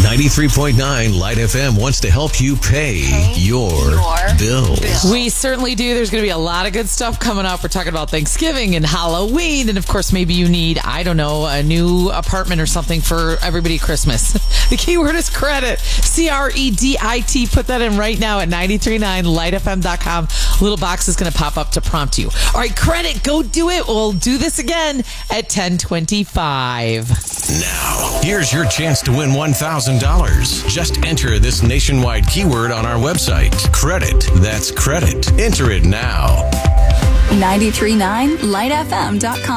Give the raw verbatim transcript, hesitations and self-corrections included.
ninety-three point nine Light F M wants to help you pay, pay your, your bills. Bill. We certainly do. There's going to be a lot of good stuff coming up. We're talking about Thanksgiving and Halloween. And, of course, maybe you need, I don't know, a new apartment or something for everybody Christmas. The keyword is credit. C R E D I T. Put that in right now at ninety-three point nine light f m dot com. A little box is going to pop up to prompt you. All right, credit. Go do it. We'll do this again at ten twenty-five. Now, here's your chance to win one thousand dollars. Just enter this nationwide keyword on our website. Credit. That's credit. Enter it now. ninety-three point nine light f m dot com.